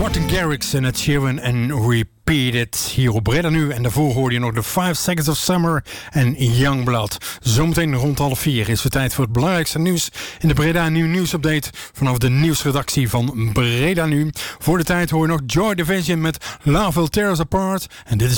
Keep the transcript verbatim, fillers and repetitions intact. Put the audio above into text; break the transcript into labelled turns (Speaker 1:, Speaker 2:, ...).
Speaker 1: Martin Garrix en Ed Sheeran en Repeat It hier op Breda Nu. En daarvoor hoorde je nog de five Seconds of Summer en Youngblood. Zometeen rond half vier is het tijd voor het belangrijkste nieuws in de Breda Nu nieuwsupdate vanaf de nieuwsredactie van Breda Nu. Voor de tijd hoor je nog Joy Division met Love Will Tear Us Apart. En dit is